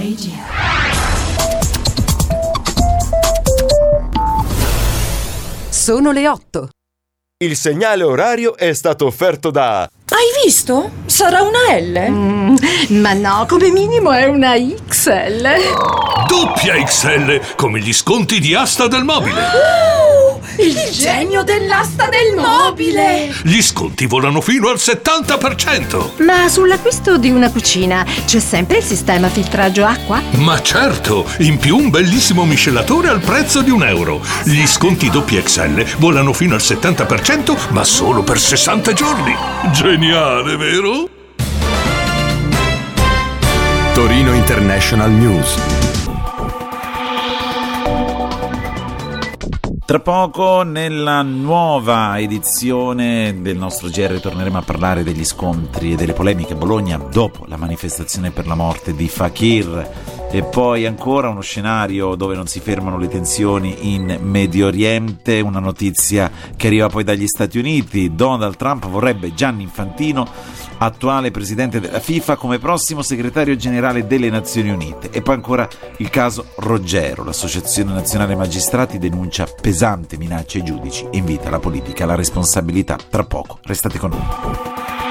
Radio. Sono le 8. Il segnale orario è stato offerto da... Hai visto? Sarà una L? Ma no, come minimo è una XL. Doppia XL, come gli sconti di Asta del Mobile. Il genio dell'asta del mobile! Gli sconti volano fino al 70%. Ma sull'acquisto di una cucina c'è sempre il sistema filtraggio acqua? Ma certo, in più un bellissimo miscelatore al prezzo di €1. Gli sconti doppia XL volano fino al 70%, ma solo per 60 giorni. Geniale, vero? Torino International News. Tra poco nella nuova edizione del nostro GR torneremo a parlare degli scontri e delle polemiche a Bologna dopo la manifestazione per la morte di Fakir, e poi ancora uno scenario dove non si fermano le tensioni in Medio Oriente, una notizia che arriva poi dagli Stati Uniti. Donald Trump vorrebbe Gianni Infantino, attuale presidente della FIFA, come prossimo segretario generale delle Nazioni Unite. E poi ancora il caso Roggero. L'Associazione Nazionale Magistrati denuncia pesante minacce ai giudici e invita la politica alla responsabilità. Tra poco, restate con noi.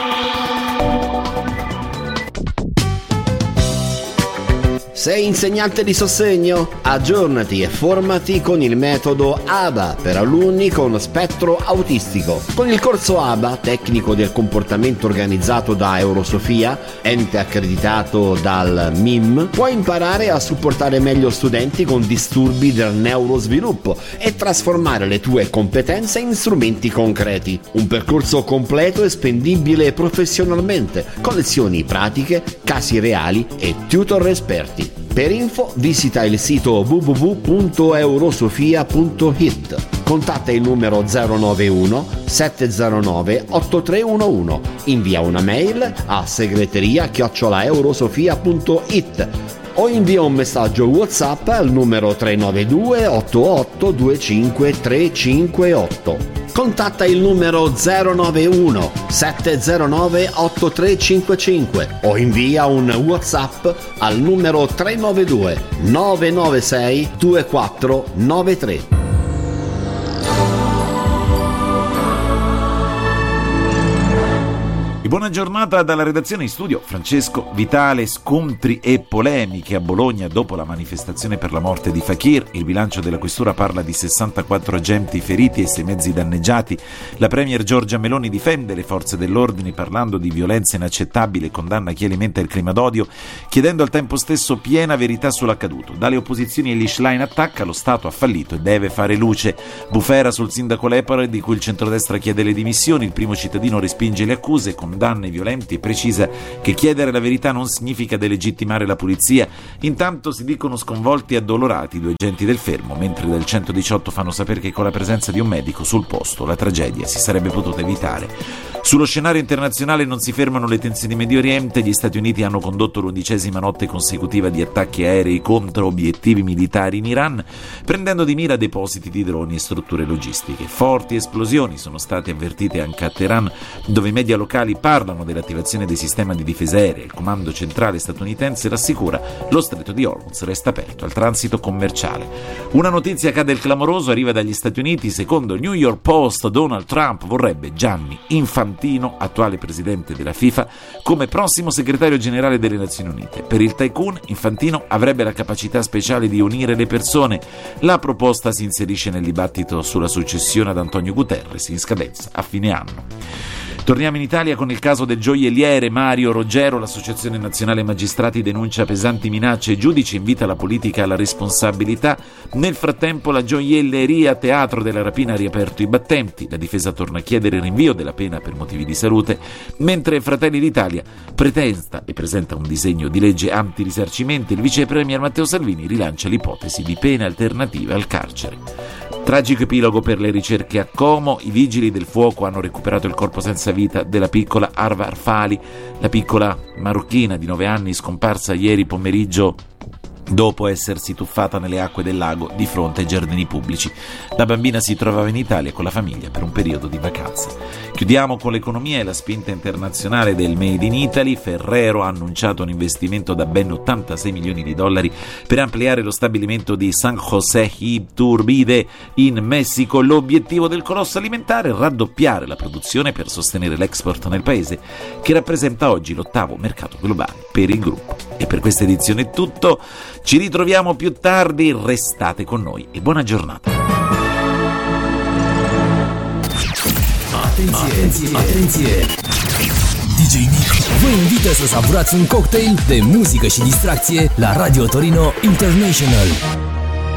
Sei insegnante di sostegno? Aggiornati e formati con il metodo ABA per alunni con spettro autistico. Con il corso ABA, tecnico del comportamento organizzato da Eurosofia, ente accreditato dal MIM, puoi imparare a supportare meglio studenti con disturbi del neurosviluppo e trasformare le tue competenze in strumenti concreti. Un percorso completo e spendibile professionalmente, con lezioni pratiche, casi reali e tutor esperti. Per info visita il sito www.eurosofia.it. Contatta il numero 091 709 8311. Invia una mail a segreteria@eurosofia.it o invia un messaggio WhatsApp al numero 392 88 25 358. Contatta il numero 091 709 8355 o invia un WhatsApp al numero 392 996 2493. Buona giornata dalla redazione. In studio Francesco Vitale. Scontri e polemiche a Bologna dopo la manifestazione per la morte di Fakir. Il bilancio della questura parla di 64 agenti feriti e 6 mezzi danneggiati. La premier Giorgia Meloni difende le forze dell'ordine parlando di violenza inaccettabile e condanna chi alimenta il clima d'odio, chiedendo al tempo stesso piena verità sull'accaduto. Dalle opposizioni Elie Schlein attacca: lo Stato ha fallito e deve fare luce. Bufera sul sindaco Lepore, di cui il centrodestra chiede le dimissioni. Il primo cittadino respinge le accuse, condanna i violenti e precisa che chiedere la verità non significa delegittimare la polizia. Intanto si dicono sconvolti e addolorati i 2 agenti del fermo, mentre dal 118 fanno sapere che con la presenza di un medico sul posto la tragedia si sarebbe potuta evitare. Sullo scenario internazionale non si fermano le tensioni in Medio Oriente. Gli Stati Uniti hanno condotto l'11ª notte consecutiva di attacchi aerei contro obiettivi militari in Iran, prendendo di mira depositi di droni e strutture logistiche. Forti esplosioni sono state avvertite anche a Teheran, dove i media locali parlano dell'attivazione del sistema di difesa aerea. Il comando centrale statunitense rassicura: lo stretto di Hormuz resta aperto al transito commerciale. Una notizia cade il clamoroso, arriva dagli Stati Uniti. Secondo il New York Post, Donald Trump vorrebbe Gianni Infantino, attuale presidente della FIFA, come prossimo segretario generale delle Nazioni Unite. Per il tycoon, Infantino avrebbe la capacità speciale di unire le persone. La proposta si inserisce nel dibattito sulla successione ad Antonio Guterres, in scadenza a fine anno. Torniamo in Italia con il caso del gioielliere Mario Roggero. L'Associazione Nazionale Magistrati denuncia pesanti minacce ai giudici e invita la politica alla responsabilità. Nel frattempo la gioielleria teatro della rapina ha riaperto i battenti. La difesa torna a chiedere il rinvio della pena per motivi di salute, mentre Fratelli d'Italia presenta un disegno di legge anti-risarcimenti. Il vice premier Matteo Salvini rilancia l'ipotesi di pene alternative al carcere. Tragico epilogo per le ricerche a Como. I vigili del fuoco hanno recuperato il corpo senza vita della piccola Arva Arfali, la piccola marocchina di 9 anni scomparsa ieri pomeriggio dopo essersi tuffata nelle acque del lago di fronte ai giardini pubblici. La bambina si trovava in Italia con la famiglia per un periodo di vacanza. Chiudiamo con l'economia e la spinta internazionale del Made in Italy. Ferrero ha annunciato un investimento da ben $86 milioni per ampliare lo stabilimento di San José Iturbide in Messico. L'obiettivo del colosso alimentare è raddoppiare la produzione per sostenere l'export nel paese, che rappresenta oggi l'8º mercato globale per il gruppo. E per questa edizione è tutto, ci ritroviamo più tardi, restate con noi e buona giornata. Atenție! DJ Nick vă invită să savurați un cocktail de muzică și distracție la Radio Torino International.